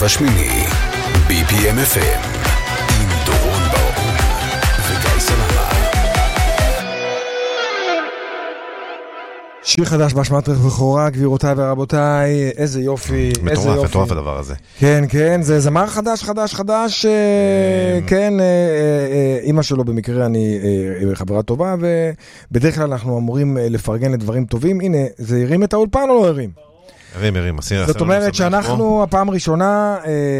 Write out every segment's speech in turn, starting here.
התו השמיני, BPM FM, עם דורון באום וגיא סלמה. שיר חדש באשמת בכורה, גבירותיי ורבותיי, איזה יופי, איזה יופי. מטורף הדבר הזה. כן, כן, זה זמר חדש, כן, אמא שלו במקרה אני חברה טובה, ובדרך כלל אנחנו אמורים לפרגן לדברים טובים. הנה, זה הרים את האולפן או לא הרים? הרים. זאת אומרת שאנחנו הפעם ראשונה,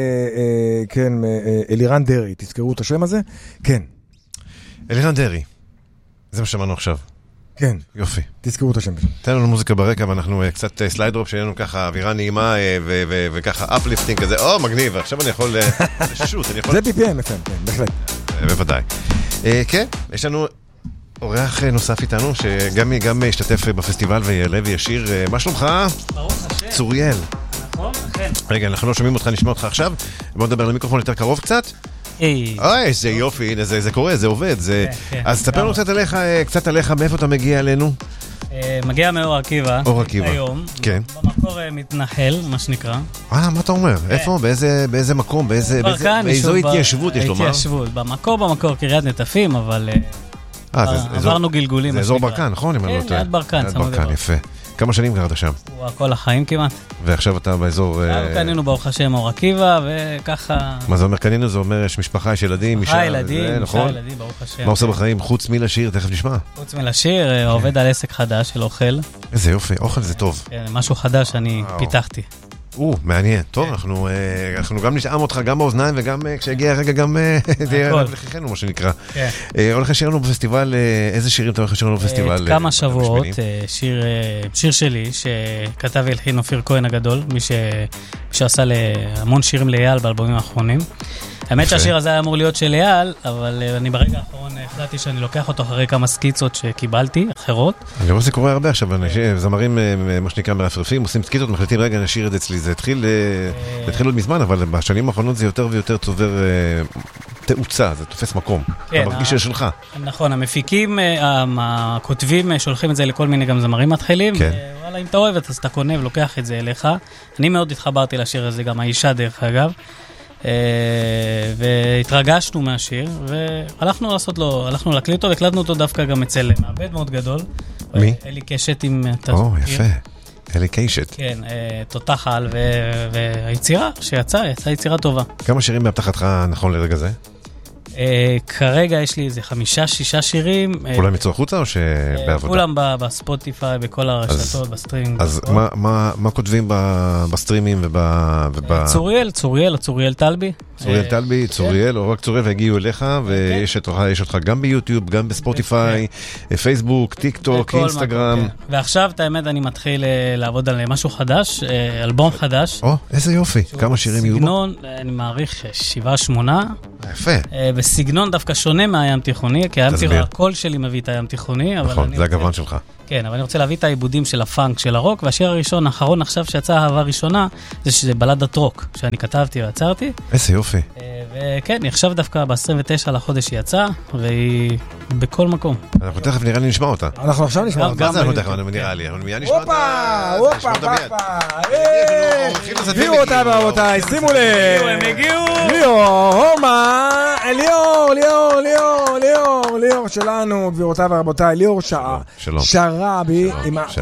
כן, אלירן דרי, תזכרו את השם הזה? כן. אלירן דרי, זה מה שמענו עכשיו. כן. יופי. תזכרו את השם. תן לנו מוזיקה ברקע, ואנחנו קצת סליידרופ, שיהיה לנו ככה אווירה נעימה, וככה אפליפטינג כזה, מגניב, עכשיו אני יכול לשוט, זה BPM FM, כן, בהחלט. בוודאי. כן, יש לנו אורח נוסף איתנו, שגם השתתף בפסטיבל ויעלה וישיר. מה שלומך? ברוך השם. צוריאל. נכון, כן. רגע, אנחנו לא שומעים אותך, נשמע אותך עכשיו. בוא נדבר למיקרופון יותר קרוב קצת. אוי, זה יופי, הנה, זה קורה, זה עובד. אז תספר לנו קצת עליך, מאיפה אתה מגיע אלינו? מגיע מאור עקיבא. אור עקיבא. היום. כן. במקור מתנחל, מה שנקרא. מה אתה אומר? איפה? באיזה מקום? באיזו התיישבות יש לומר? התיישבות. במקור, קריית נטפים, אבל עברנו גלגולים. זה אזור ברקן, נכון? כן, ליד ברקן. ליד ברקן, יפה. כמה שנים גרת שם? כל החיים כמעט. ועכשיו אתה באזור... קנינו ברוך השם אור עקיבא, וככה... מה זה אומר קנינו? זה אומר יש משפחה, יש ילדים, משפחה ילדים, ברוך השם. מה עושה בחיים? חוץ מלשיר, תכף נשמע. חוץ מלשיר, עובד על עסק חדש של אוכל. איזה יופי, אוכל זה טוב. משהו חדש שאני פיתחתי. מעניין. טוב, אנחנו גם נשאם אותך גם באוזניים, וגם כשיגיע הרגע גם תהיה לכיכנו, מה שנקרא. הולך לשיר לנו בפסטיבל, איזה שירים אתה הולך לשיר לנו בפסטיבל? כמה שבועות, שיר שלי, שכתב והלחין אופיר כהן הגדול, מי שעשה המון שירים לאייל באלבומים האחרונים. האמת שהשיר הזה היה אמור להיות של אייל, אבל אני ברגע האחרון החלטתי שאני לוקח אותו אחרי כמה סקיצות שקיבלתי, אחרות. אני רואה שזה קורה הרבה עכשיו, זמרים, מה שנקרא מרפרפים, עושים סקיצות, מחליטים, רגע, נשאיר את זה אצלי, זה התחיל עוד מזמן, אבל בשנים האחרונות זה יותר ויותר צובר תאוצה, זה תופס מקום. אתה מרגיש שזה שלך. נכון, המפיקים, הכותבים, שולחים את זה לכל מיני גם זמרים מתחילים, וואלה, אם אתה אוהב, אז אתה קונה ולוקח את זה אליך. אני מאוד התחברתי לשיר הזה, גם האישה דרך אגב. והתרגשנו מהשיר, והלכנו לעשות לו, הלכנו להקליט אותו, והקלטנו אותו דווקא גם אצל מעבד מאוד גדול. מי? אלי קשת עם... יפה. אלי קשת. כן, תותח על, והיצירה שיצאה, יצאה יצירה טובה. כמה שירים בהבטחתך נכון לרגע זה? כרגע יש לי איזה 5-6 שירים. כולם יצאו החוצה או שבעבודה? כולם בספוטיפיי, בכל הרשתות, בסטרימינג. אז מה כותבים בסטרימים צוריאל טלבי. צוריאל, או רק צוריאל והגיעו אליך, ויש אותך גם ביוטיוב, גם בספוטיפיי, פייסבוק, טיק טוק, אינסטגרם. ועכשיו, את האמת, אני מתחיל לעבוד על משהו חדש, אלבום חדש. איזה יופי, כמה שירים יהיו בו? סגנון, אני מעריך 7-8. יפה. בסגנון דווקא שונה מהים תיכוני, כי הקול שלי מביא את הים תיכוני. נכון, זה הגוון שלך. כן, אבל אני רוצה להביא את העיבודים של הפאנק, של הרוק, והשיר הראשון, האחרון עכשיו שיצא האהבה ראשונה, זה שזה בלדת רוק, שאני כתבתי ועצרתי. איזה יופי. וכן, היא עכשיו דווקא ב-29 לחודש היא יצאה, והיא בכל מקום. אנחנו תכף נראה לי נשמע אותה. אנחנו עכשיו נשמע אותה. מה זה אנחנו תכף נראה לי? אנחנו מיד נשמע אותה. הופה, הביאו אותה ברבותיי, שימו לב. הם הגיעו. ליאור שלנו, גבירותיי ורבותיי, ליאור שערבי,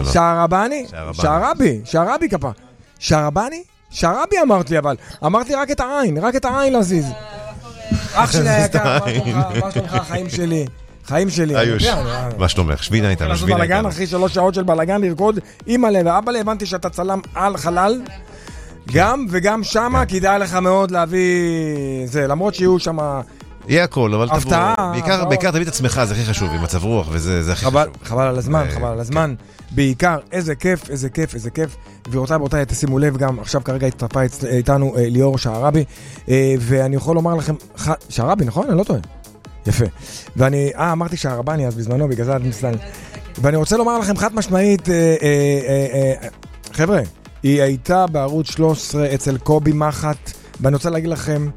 שערבי כפה. שערבי אמרתי, אבל אמרתי רק את העין להזיז. אח שלי היקר, מה שלומך, חיים שלי. איוש, מה שלומך? שבינה איתנו. בלגן, אחרי 3 שעות של בלגן לרקוד אמא לב ואבא לב, הבנתי שאתה צלם על חלל גם וגם שמה, כדאי לך מאוד להביא זה, למרות שיהיו שמה יהיה הכל, אבל בעיקר תביא את עצמך, זה הכי חשוב, עם מצב רוח, וזה הכי חשוב. חבל על הזמן, בעיקר, איזה כיף, גבירותיי, תשימו לב גם, עכשיו כרגע התרפא איתנו ליאור שערבי, ואני יכול לומר לכם, שערבי, נכון? אני לא טועה. יפה. ואני, אמרתי שערבני אז בזמנו, בגלל זה מסתכל. ואני רוצה לומר לכם חד משמעית, חבר'ה, היא הייתה בערוץ 13 אצל קובי מחט, ואני רוצה להגיד לכם,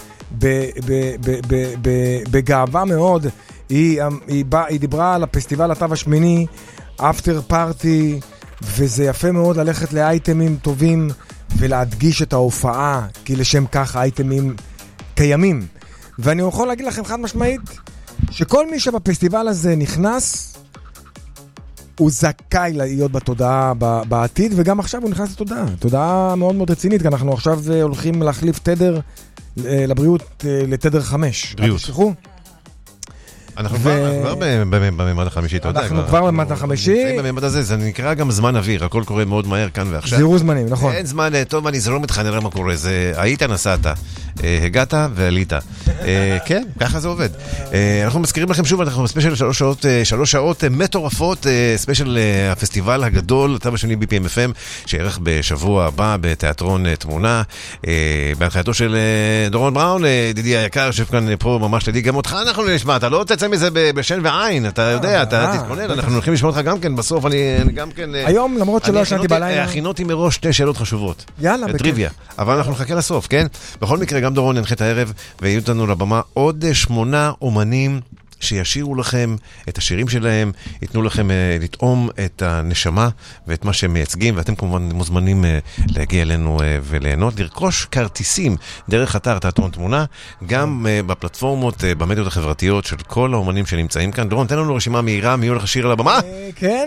בגאווה מאוד, היא דיברה על הפסטיבל התו השמיני, אפטר פארטי, וזה יפה מאוד ללכת לאייטמים טובים, ולהדגיש את ההופעה, כי לשם כך האייטמים קיימים. ואני יכול להגיד לכם חד משמעית, שכל מי שבפסטיבל הזה נכנס, הוא זכאי להיות בתודעה בעתיד, וגם עכשיו הוא נכנס לתודעה. תודעה מאוד מאוד רצינית, כי אנחנו עכשיו הולכים להחליף תדר לבריאות לתדר 5. בריאות. תשכחו? אנחנו כבר בממד החמישי, אתה יודע. אנחנו כבר בממד החמישי. בממד הזה, זה נקרא גם זמן אוויר, הכל קורה מאוד מהר כאן ועכשיו. זירוז זמנים, נכון. אין זמן, טוב, זה לא מתחנן מה קורה, זה היית נסעת, הגעת ועלית. כן, ככה זה עובד. אנחנו מזכירים לכם שוב, אנחנו בספיישל 3 שעות מטורפות, ספיישל הפסטיבל הגדול, התו השני BPM-FM, שערך בשבוע הבא בתיאטרון תמונה, בהנחייתו של דורון בראון, ידידי היקר, יושב כאן פה ממש לידי, גם אותך אנחנו נשמע, אתה לא תצא מזה בשן ועין, אתה יודע, אתה תתכונן, אנחנו הולכים לשמוע אותך גם כן, בסוף אני גם כן... היום, למרות שלא ישנתי בלילה... הכינותי מראש 2 שאלות חשובות. יאללה, טריוויה. אבל אנחנו נחכה לסוף, כן? בכל מקרה, גם דורון ינחה את הערב, ויהיו אותנו לבמה עוד 8 אומנים שישירו לכם את השירים שלהם, ייתנו לכם לטעום את הנשמה ואת מה שהם מייצגים, ואתם כמובן מוזמנים להגיע אלינו וליהנות, לרכוש כרטיסים דרך אתר תיאטרון תמונה, גם בפלטפורמות, במדיות החברתיות של כל האומנים שנמצאים כאן. דורון, תן לנו רשימה מהירה, מי הולך לשיר על הבמה? כן,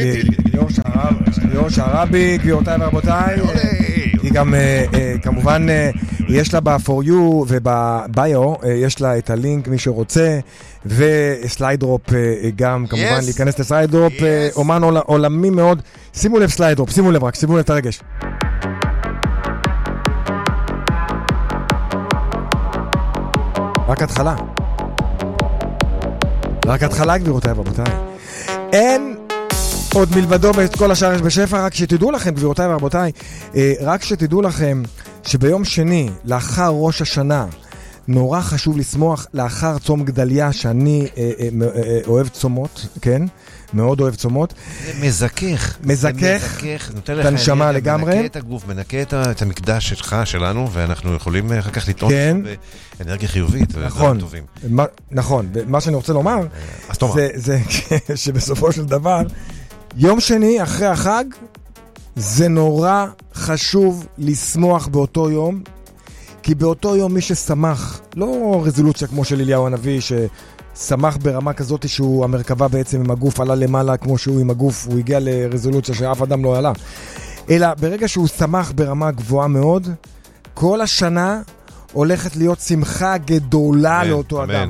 ליאור שערבי, גבירותיי ורבותיי. היא גם, כמובן, יש לה ב-For You ובביו, יש לה את הלינק, מי שרוצה, וסליידרופ גם, כמובן, להיכנס לסליידרופ, אומן עולמי מאוד. שימו לב סליידרופ, שימו לב את הרגש. רק התחלה, גבירותיי ורבותיי. אין עוד מלבדו ואת כל השאר יש בשפע, רק שתדעו לכם, גבירותיי ורבותיי, רק שתדעו לכם שביום שני, לאחר ראש השנה, נורא חשוב לשמוח לאחר צום גדליה, שאני אוהב צומות, כן? מאוד אוהב צומות. זה מזכך, את הנשמה לגמרי. מנקה את הגוף, מנקה את המקדש שלך, שלנו, ואנחנו יכולים אחר כך לטעון באנרגיה חיובית. נכון, ומה שאני רוצה לומר, זה שבסופו של דבר, יום שני אחרי החג, זה נורא חשוב לשמוח באותו יום, כי באותו יום מי ששמח, לא רזולוציה כמו של אליהו הנביא, ששמח ברמה כזאת שהוא המרכבה בעצם עם הגוף עלה למעלה כמו שהוא עם הגוף, הוא הגיע לרזולוציה שאף אדם לא עלה. אלא ברגע שהוא שמח ברמה גבוהה מאוד, כל השנה הולכת להיות שמחה גדולה לאותו אדם.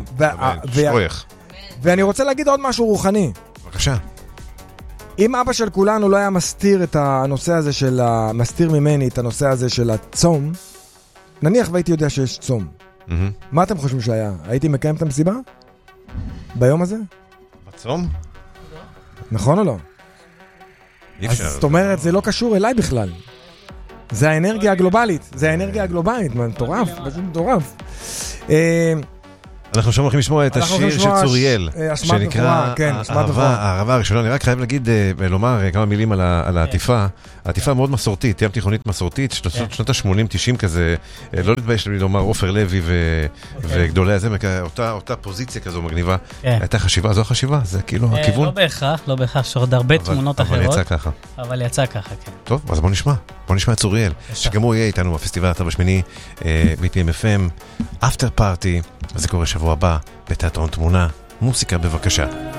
ואני רוצה להגיד עוד משהו רוחני. בבקשה. אם אבא של כולנו לא היה מסתיר את הנושא הזה מסתיר ממני את הנושא הזה של הצום, נניח והייתי יודע שיש צום. מה אתם חושבים שהיה? הייתי מקיים את המסיבה? ביום הזה? בצום? נכון או לא? אז זאת אומרת, זה לא קשור אליי בכלל. זה האנרגיה הגלובלית. מטורף, פשוט מטורף. אנחנו עכשיו הולכים לשמוע את השיר של צוריאל, שנקרא הערבה הראשונה. אני רק חייב לומר כמה מילים על העטיפה. העטיפה מאוד מסורתית, ים תיכונית מסורתית, שנות ה-80-90 כזה, לא להתבייש לי לומר עופר לוי וגדולי הזה, אותה פוזיציה כזו מגניבה. הייתה חשיבה, זו החשיבה, זה כאילו הכיוון. לא בהכרח, שעוד הרבה תמונות אחרות. אבל יצא ככה. כן. טוב, אז בוא נשמע את צוריאל, שגם הוא יהיה איתנו בפסטיבל התו השמיני, BPM-FM, אפטר פארטי, זה קורה שבוע הבא בתיאטרון תמונה. מוסיקה בבקשה.